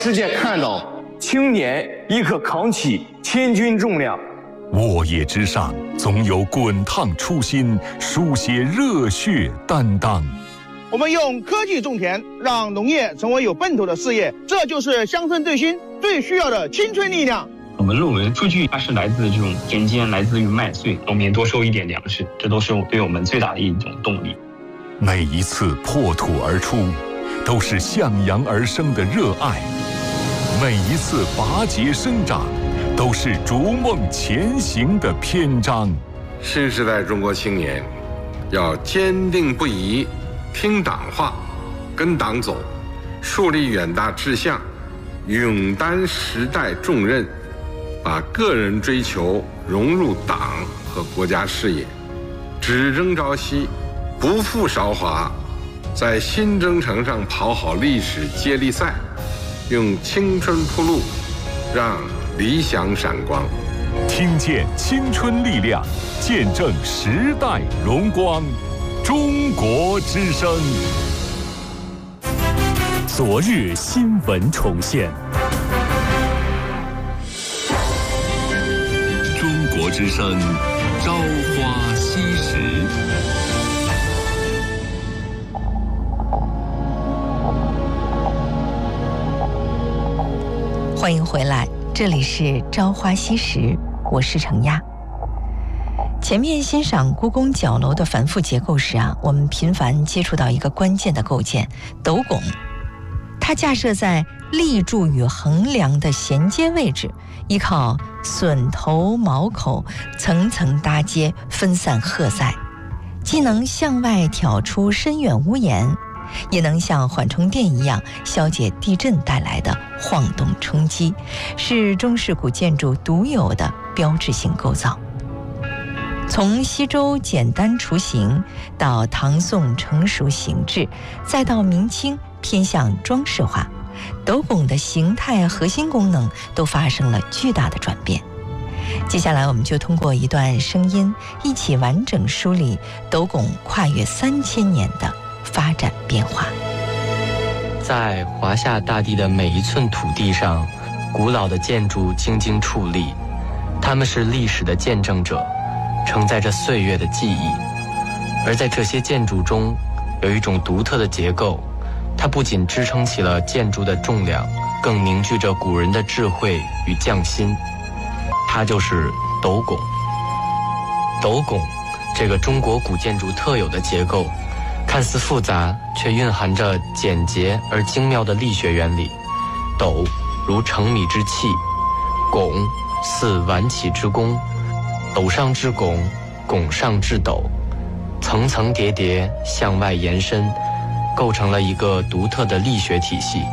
世界看到青年亦可扛起千钧重量。 沃野之上，总有滚烫初心，书写热血担当。 我们用科技种田，让农业成为有奔头的事业，这就是乡村振兴最需要的青春力量。 我们论文数据它是来自这种田间，来自于麦穗，农民多收一点粮食，这都是对我们最大的一种动力。 每一次破土而出，都是向阳而生的热爱；每一次拔节生长，都是逐梦前行的篇章。 新时代中国青年要坚定不移听党话，跟党走，树立远大志向，勇担时代重任，把个人追求融入党和国家事业，只争朝夕，不负韶华，在新征程上跑好历史接力赛，用青春铺路，让理想闪光。 听见青春力量，见证时代荣光。中国之声， 昨日新闻重现。 中国之声，朝花夕拾。 欢迎回来，这里是朝花夕拾，我是程亚。前面欣赏故宫角楼的繁复结构时我们频繁接触到一个关键的构件——斗拱。它架设在立柱与横梁的衔接位置，依靠榫头卯口层层搭接，分散荷载，既能向外挑出深远屋檐，也能像缓冲垫一样消解地震带来的晃动冲击，是中式古建筑独有的标志性构造。从西周简单雏形，到唐宋成熟形制，再到明清偏向装饰化，斗拱的形态、核心功能都发生了巨大的转变。接下来我们就通过一段声音，一起完整梳理斗拱跨越3000年的发展变化。 在华夏大地的每一寸土地上，古老的建筑精精矗立，它们是历史的见证者，承载着岁月的记忆。而在这些建筑中，有一种独特的结构，它不仅支撑起了建筑的重量，更凝聚着古人的智慧与匠心。它就是斗拱。斗拱这个中国古建筑特有的结构，看似复杂，却蕴含着简洁而精妙的力学原理。斗如成米之器，拱似挽起之弓，斗上之拱，拱上之斗，层层叠叠向外延伸，构成了一个独特的力学体系。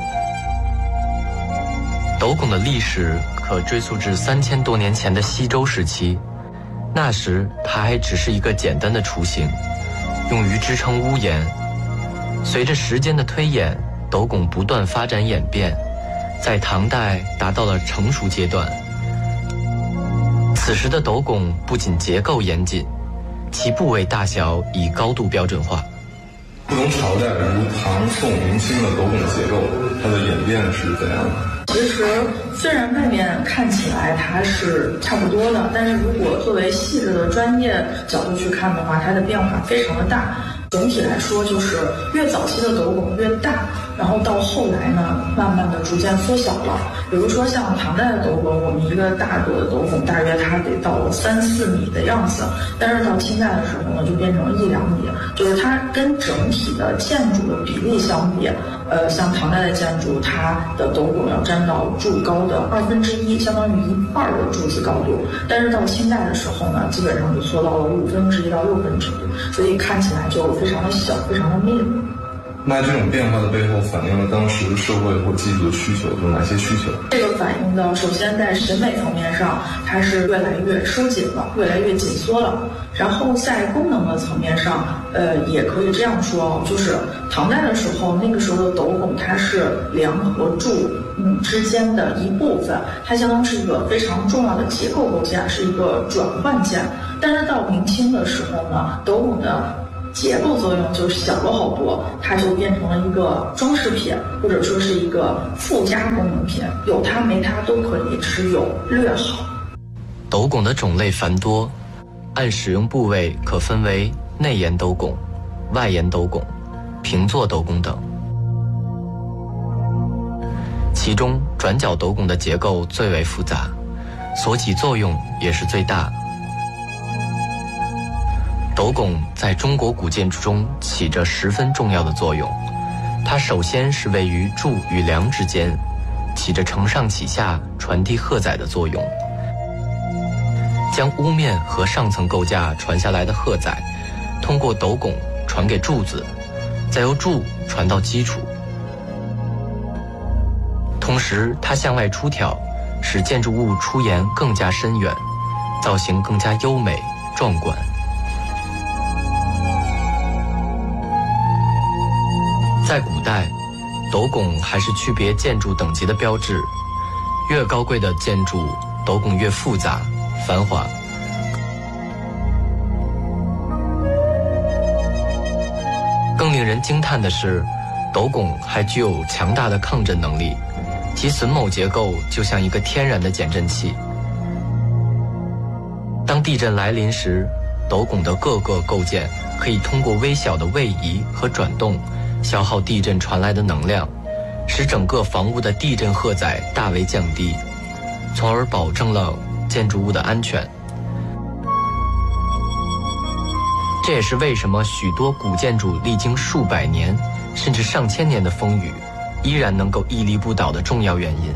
斗拱的历史可追溯至3000多年前的西周时期，那时它还只是一个简单的雏形，用于支撑屋檐。随着时间的推演，斗拱不断发展演变，在唐代达到了成熟阶段。此时的斗拱不仅结构严谨，其部位大小以高度标准化。 不同朝代如唐、宋、明清的斗拱结构，它的演变是怎样的？ 其实虽然外面看起来它是差不多的，但是如果作为细致的专业角度去看的话，它的变化非常的大。总体来说，就是越早期的斗拱越大，然后到后来呢，慢慢的逐渐缩小了。比如说像唐代的斗拱，我们一个大个的斗拱大约它得到了3-4米的样子，但是到清代的时候呢，就变成了1-2米，就是它跟整体的建筑的比例相比，像唐代的建筑，它的斗拱要占到柱高的1/2，相当于1半的柱子高度。但是到清代的时候呢，基本上就缩到了1/5到1/6，所以看起来就非常的小，非常的密。 那这种变化的背后反映了当时社会或基础的需求，有哪些需求？ 这个反映的首先在审美层面上，它是越来越收紧了，越来越紧缩了。然后在功能的层面上，也可以这样说，就是唐代的时候，那个时候的斗拱它是梁和柱之间的一部分，它相当是一个非常重要的结构构件，是一个转换件。但是到明清的时候呢，斗拱的结构作用就小了好多，它就变成了一个装饰品，或者说是一个附加功能品，有它没它都可以，只有略好。 斗拱的种类繁多，按使用部位可分为内檐斗拱、外檐斗拱、平坐斗拱等。其中转角斗拱的结构最为复杂，所起作用也是最大。斗拱在中国古建筑中起着十分重要的作用，它首先是位于柱与梁之间，起着承上启下、传递荷载的作用，将屋面和上层构架传下来的荷载通过斗拱传给柱子，再由柱传到基础。同时它向外出挑，使建筑物出檐更加深远，造型更加优美壮观。在古代，斗拱还是区别建筑等级的标志，越高贵的建筑斗拱越复杂繁华。更令人惊叹的是，斗拱还具有强大的抗震能力，其榫卯结构就像一个天然的减震器。当地震来临时，斗拱的各个构件可以通过微小的位移和转动，消耗地震传来的能量，使整个房屋的地震荷载大为降低，从而保证了建筑物的安全。这也是为什么许多古建筑历经数百年甚至上千年的风雨，依然能够屹立不倒的重要原因。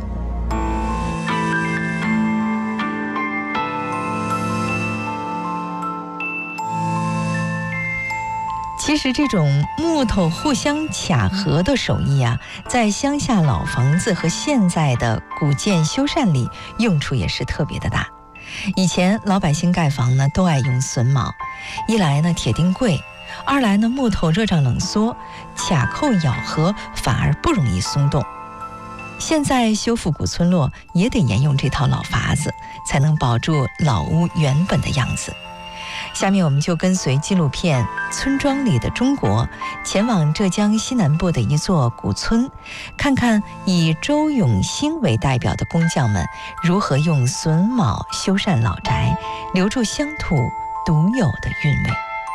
其实这种木头互相卡合的手艺啊，在乡下老房子和现在的古建修缮里用处也是特别的大。以前老百姓盖房呢，都爱用榫卯，一来呢铁钉贵，二来呢木头热胀冷缩，卡扣咬合反而不容易松动。现在修复古村落也得沿用这套老法子，才能保住老屋原本的样子。下面我们就跟随纪录片《村庄里的中国》，前往浙江西南部的一座古村，看看以周永兴为代表的工匠们如何用榫卯修缮老宅，留住乡土独有的韵味。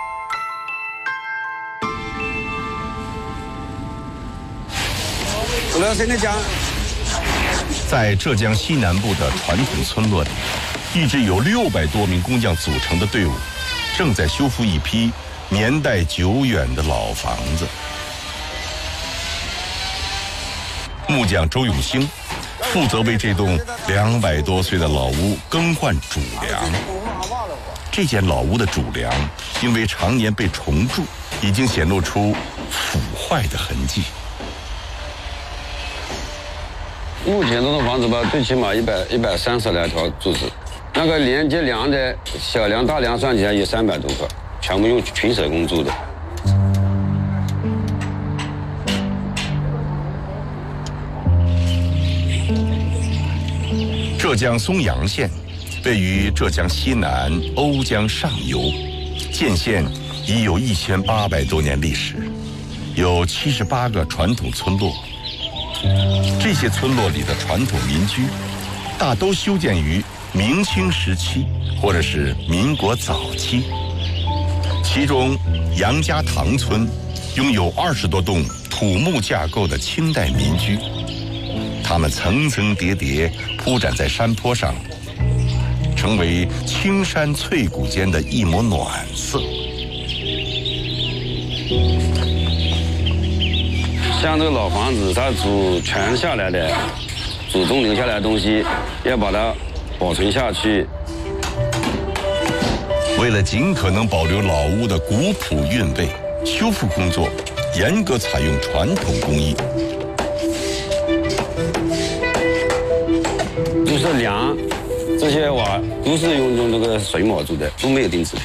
在浙江西南部的传统村落里，一支由600多名工匠组成的队伍，正在修复一批年代久远的老房子。木匠周永兴负责为这栋200多岁的老屋更换主梁。这间老屋的主梁因为常年被虫蛀，已经显露出腐坏的痕迹。 目前这栋房子吧，最起码130来条柱子，那个连接梁的小梁、大梁算起来有300多个，全部用群手工做的。 浙江松阳县位于浙江西南瓯江上游，建县已有1800多年历史，有78个传统村落。这些村落里的传统民居，大都修建于明清时期或者是民国早期。其中杨家塘村拥有20多栋土木架构的清代民居，它们层层叠叠铺展在山坡上，成为青山翠谷间的一抹暖色。 像这个老房子，它祖传下来的、祖宗留下来的东西，要把它保存下去。 为了尽可能保留老屋的古朴韵味，修复工作严格采用传统工艺。 就是梁，这些瓦都是用这个榫卯做的，都没有钉子。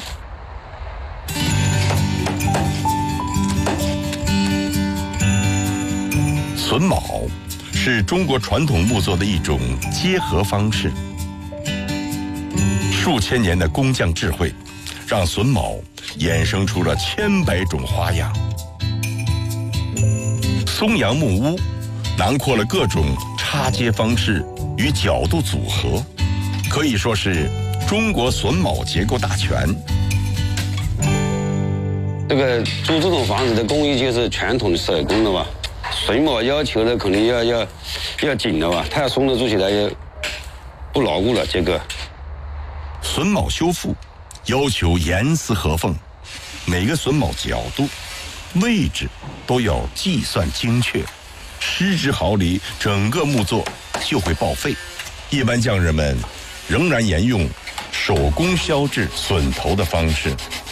榫卯是中国传统木作的一种结合方式。数千年的工匠智慧，让榫卯衍生出了千百种花样。松阳木屋囊括了各种插接方式与角度组合，可以说是中国榫卯结构大全。 这个做这种房子的工艺就是传统的手工的吧，榫卯要求的肯定要紧的吧，太松了做起来也不牢固了。这个榫卯修复要求严丝合缝，每个榫卯角度、位置都要计算精确，失之毫厘，整个木作就会报废。一般匠人们仍然沿用手工削制榫头的方式。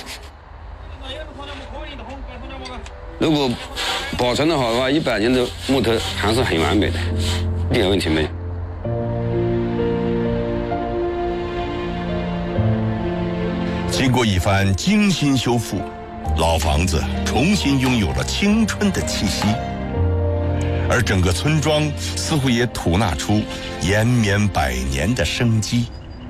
如果保存的好的话，100年的木头还是很完美的，一点问题没有。 经过一番精心修复，老房子重新拥有了青春的气息，而整个村庄似乎也吐纳出延绵100年的生机。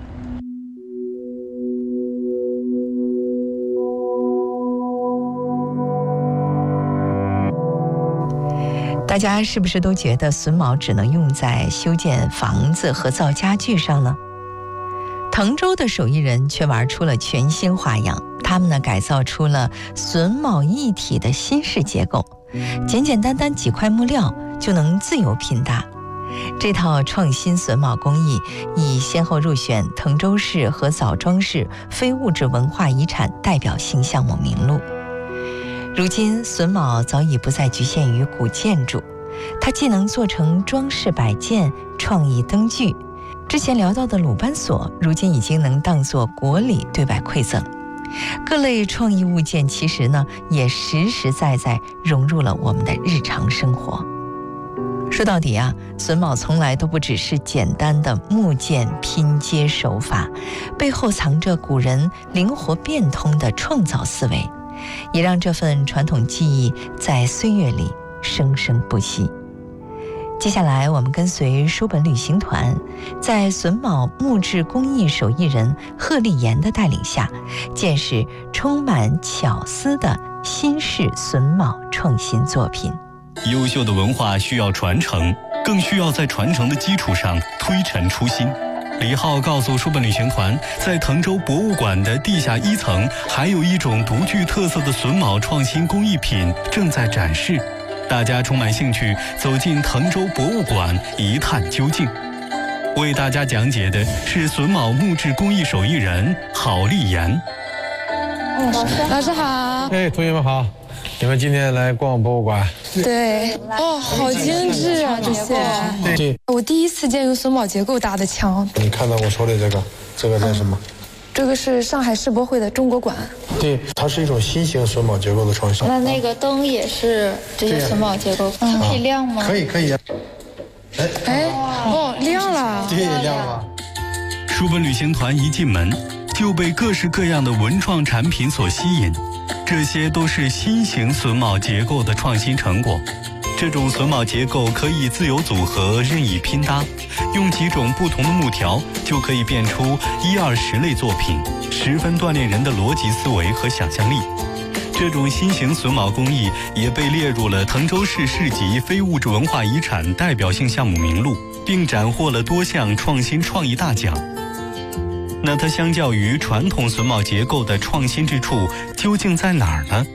大家是不是都觉得榫卯只能用在修建房子和造家具上呢？滕州的手艺人却玩出了全新花样，他们呢改造出了榫卯一体的新式结构，简简单单几块木料就能自由拼搭。这套创新榫卯工艺已先后入选滕州市和枣庄市非物质文化遗产代表性项目名录。如今榫卯早已不再局限于古建筑，它既能做成装饰摆件、创意灯具，之前聊到的鲁班锁如今已经能当作国礼对外馈赠。各类创意物件其实呢也实实在在融入了我们的日常生活。说到底啊，榫卯从来都不只是简单的木件拼接手法，背后藏着古人灵活变通的创造思维，也让这份传统技艺在岁月里生生不息。接下来我们跟随书本旅行团，在榫卯木质工艺手艺人贺立言的带领下，见识充满巧思的新式榫卯创新作品。 优秀的文化需要传承，更需要在传承的基础上推陈出新。李浩告诉书本旅行团，在滕州博物馆的地下1层，还有一种独具特色的榫卯创新工艺品正在展示。大家充满兴趣走进滕州博物馆一探究竟。为大家讲解的是榫卯木质工艺手艺人郝立言。 老师好。 哎，同学们好，你们今天来逛博物馆？ 对。哦，好精致啊，这些。 对。 我第一次见用榫卯结构搭的墙。 你看到我手里这个叫什么？ 这个是上海世博会的中国馆。 对，它是一种新型榫卯结构的创新。 那个灯也是这些榫卯结构，它可以亮吗？ 可以。 哦，亮了。 对，亮了。 书本旅行团一进门就被各式各样的文创产品所吸引，这些都是新型榫卯结构的创新成果。这种榫卯结构可以自由组合、任意拼搭，用几种不同的木条就可以变出1-20类作品，十分锻炼人的逻辑思维和想象力。这种新型榫卯工艺也被列入了滕州市市级非物质文化遗产代表性项目名录，并斩获了多项创新创意大奖。那它相较于传统榫卯结构的创新之处究竟在哪儿呢？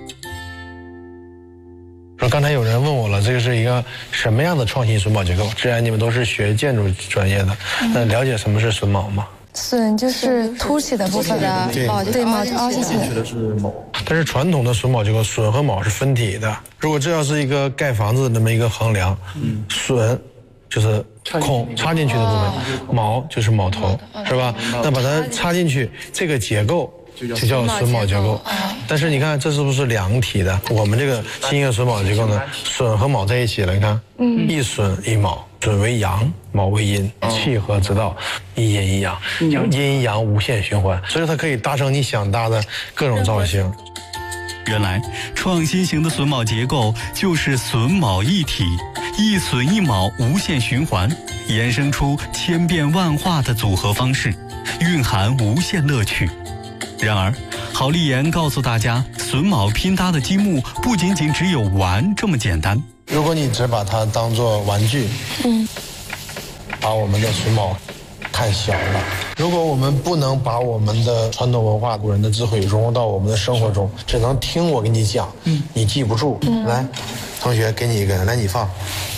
说刚才有人问我了，这个是一个什么样的创新榫卯结构？既然你们都是学建筑专业的，那了解什么是榫卯吗？ 榫就是凸起的部分的，对，卯就凹进去的是卯。但是传统的榫卯结构，榫和卯是分体的。如果这要是一个盖房子的那么一个横梁，榫就是孔插进去的部分，卯就是卯头，是吧？那把它插进去，这个结构就叫榫卯结构。但是你看这是不是两体的？我们这个新型榫卯结构呢，榫和卯在一起了，你看，一榫一卯，榫为阳，卯为阴，契合之道，一阴一阳，阴阳无限循环，所以它可以搭成你想搭的各种造型。 原来创新型的榫卯结构就是榫卯一体，一榫一卯无限循环，衍生出千变万化的组合方式，蕴含无限乐趣。然而郝丽妍告诉大家，榫卯拼搭的积木不仅仅只有玩这么简单。 如果你只把它当做玩具，把我们的榫卯看小了。如果我们不能把我们的传统文化、古人的智慧融入到我们的生活中，只能听我给你讲，你记不住。来，同学，给你一个，来你放。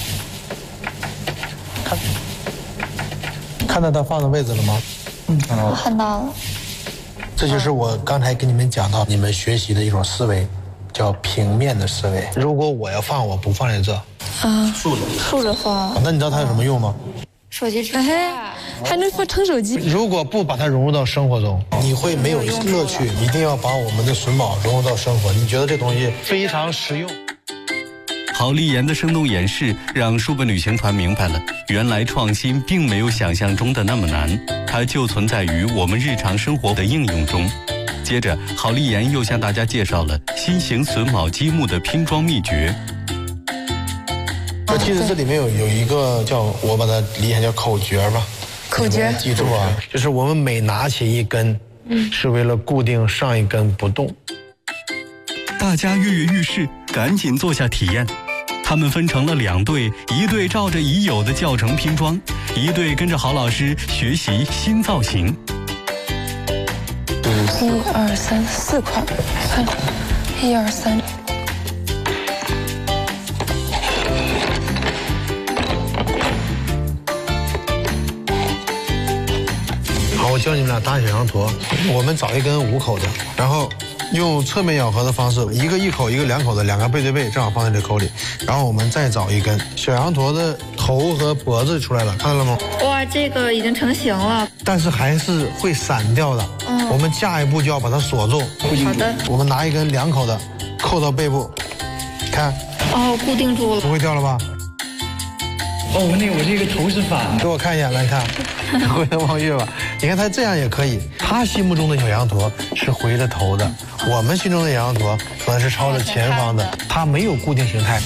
看到它放的位置了吗？ 看到了。 这就是我刚才跟你们讲到，你们学习的一种思维，叫平面的思维。如果我要放，我不放在这， 竖着放。 那你知道它有什么用吗？ 手机支架，还能撑手机。 如果不把它融入到生活中，你会没有乐趣。一定要把我们的榫卯融入到生活。你觉得这东西非常实用。 郝丽妍的生动演示让书本旅行团明白了，原来创新并没有想象中的那么难，它就存在于我们日常生活的应用中。接着，郝丽妍又向大家介绍了新型榫卯积木的拼装秘诀。 我记得这里面有一个叫，我把它理解叫口诀吧。 口诀， 记住啊，就是我们每拿起一根，是为了固定上一根不动。 大家跃跃欲试，赶紧坐下体验。他们分成了2队，一队照着已有的教程拼装，一队跟着郝老师学习新造型。 1、2、3、4块，看，1、2、3。 好，我教你们俩搭小羊驼。我们找一根5口的，然后用侧面咬合的方式，一个1口，一个2口的，2个背对背，正好放在这口里。然后我们再找一根小羊驼的头和脖子出来了，看到了吗？ 哇，这个已经成型了， 但是还是会散掉的。我们下一步就要把它锁住。 好的。 我们拿一根2口的，扣到背部，看。 固定住了。 不会掉了吧？ 我这个头是反的。 给我看一眼，来看。回头望月吧，你看他这样也可以。他心目中的小羊驼是回着头的，我们心中的小羊驼可能是朝着前方的，它没有固定形态。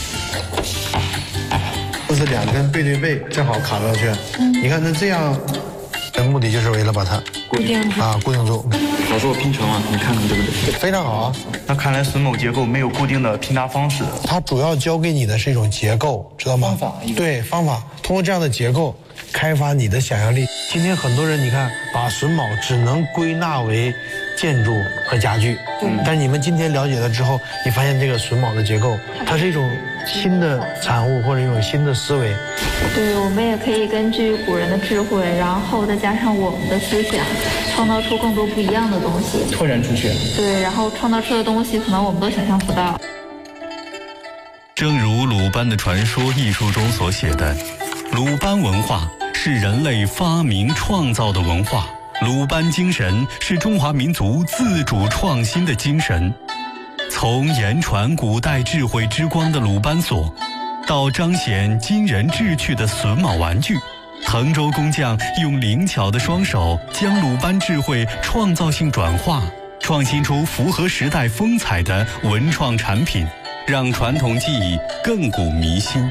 这是2根背对背，正好卡上去。你看，那这样的目的就是为了把它固定住固定住。 老师，我拼成了，你看看对不对？ 非常好啊。 那看来榫卯结构没有固定的拼搭方式。 它主要教给你的是一种结构，知道吗？ 方法。 对，方法。通过这样的结构，开发你的想象力。今天很多人，你看，把榫卯只能归纳为建筑和家具。但你们今天了解了之后，你发现这个榫卯的结构，它是一种新的产物或者一种新的思维。 对，我们也可以根据古人的智慧，然后再加上我们的思想，创造出更多不一样的东西， 拓展出去。 对，然后创造出的东西，可能我们都想象不到。 正如鲁班的传说一书中所写的，鲁班文化是人类发明创造的文化，鲁班精神是中华民族自主创新的精神。从言传古代智慧之光的鲁班锁，到彰显今人志趣的榫卯玩具，滕州工匠用灵巧的双手将鲁班智慧创造性转化，创新出符合时代风采的文创产品，让传统技艺亘古弥新。